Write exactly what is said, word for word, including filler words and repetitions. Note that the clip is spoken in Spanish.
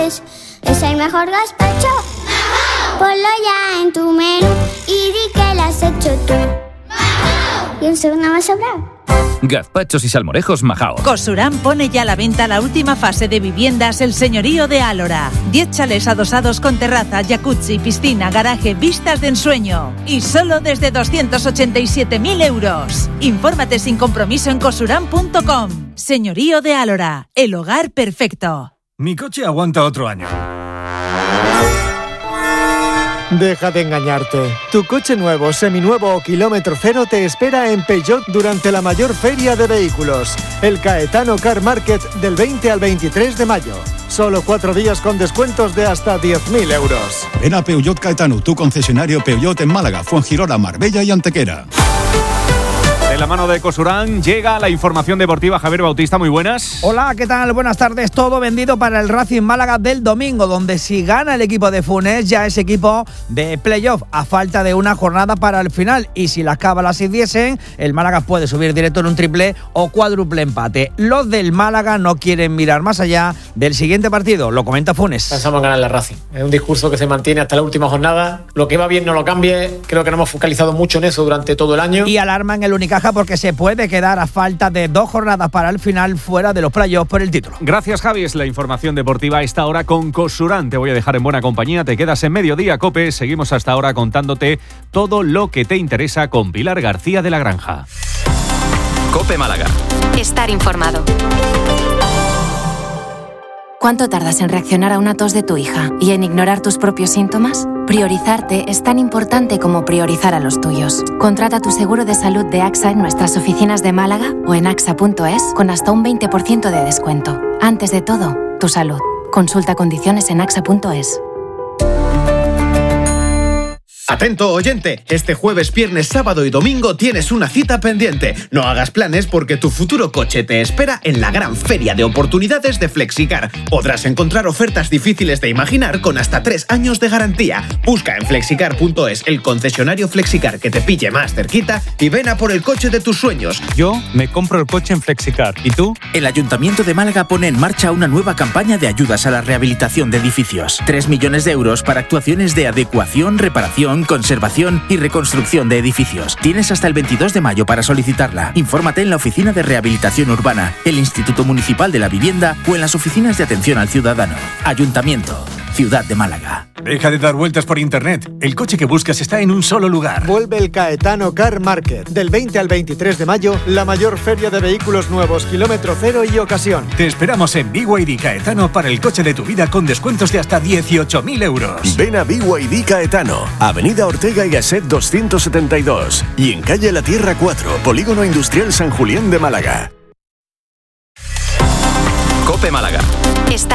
Es, es el mejor gazpacho. Ponlo ya en tu menú y di que lo has hecho tú. Y un segundo más sobrar. Gazpachos y salmorejos Majao. Cosurán pone ya a la venta la última fase de viviendas El Señorío de Álora. diez chalés adosados con terraza, jacuzzi, piscina, garaje, vistas de ensueño. Y solo desde doscientos ochenta y siete mil euros. Infórmate sin compromiso en cosurán punto com. Señorío de Álora, el hogar perfecto. Mi coche aguanta otro año. Deja de engañarte. Tu coche nuevo, seminuevo o kilómetro cero te espera en Peugeot durante la mayor feria de vehículos, el Caetano Car Market del veinte al veintitrés de mayo. Solo cuatro días con descuentos de hasta diez mil euros. Ven a Peugeot Caetano, tu concesionario Peugeot en Málaga, Fuengirola, Marbella y Antequera. De la mano de Cosurán llega la información deportiva. Javier Bautista, muy buenas. Hola, ¿qué tal? Buenas tardes. Todo vendido para el Racing Málaga del domingo, donde si gana el equipo de Funes ya es equipo de playoff a falta de una jornada para el final. Y si las cábalas se diesen, el Málaga puede subir directo en un triple o cuádruple empate. Los del Málaga no quieren mirar más allá del siguiente partido. Lo comenta Funes. Pensamos en ganar la Racing. Es un discurso que se mantiene hasta la última jornada. Lo que va bien no lo cambie. Creo que nos hemos focalizado mucho en eso durante todo el año. Y alarma en el Unicaja porque se puede quedar a falta de dos jornadas para el final fuera de los playoffs por el título. Gracias, Javi. Es la información deportiva a esta hora con Cosurán. Te voy a dejar en buena compañía. Te quedas en Mediodía, Cope. Seguimos hasta ahora contándote todo lo que te interesa con Pilar García de la Granja. Cope Málaga. Estar informado. ¿Cuánto tardas en reaccionar a una tos de tu hija y en ignorar tus propios síntomas? Priorizarte es tan importante como priorizar a los tuyos. Contrata tu seguro de salud de AXA en nuestras oficinas de Málaga o en axa punto es con hasta un veinte por ciento de descuento. Antes de todo, tu salud. Consulta condiciones en axa punto es. Atento oyente, este jueves, viernes, sábado y domingo tienes una cita pendiente. No hagas planes porque tu futuro coche te espera en la gran feria de oportunidades de Flexicar. Podrás encontrar ofertas difíciles de imaginar con hasta tres años de garantía. Busca en flexicar punto es el concesionario Flexicar que te pille más cerquita y ven a por el coche de tus sueños. Yo me compro el coche en Flexicar. ¿Y tú? El Ayuntamiento de Málaga pone en marcha una nueva campaña de ayudas a la rehabilitación de edificios. tres millones de euros para actuaciones de adecuación, reparación, conservación y reconstrucción de edificios. Tienes hasta el veintidós de mayo para solicitarla. Infórmate en la Oficina de Rehabilitación Urbana, el Instituto Municipal de la Vivienda o en las oficinas de atención al ciudadano. Ayuntamiento, Ciudad de Málaga. Deja de dar vueltas por internet. El coche que buscas está en un solo lugar. Vuelve el Caetano Car Market. Del veinte al veintitrés de mayo, la mayor feria de vehículos nuevos, kilómetro cero y ocasión. Te esperamos en B Y D Caetano para el coche de tu vida con descuentos de hasta dieciocho mil euros. Ven a B Y D Caetano, Avenida Ortega y Gasset doscientos setenta y dos y en calle La Tierra cuatro, Polígono Industrial San Julián de Málaga. Cope Málaga.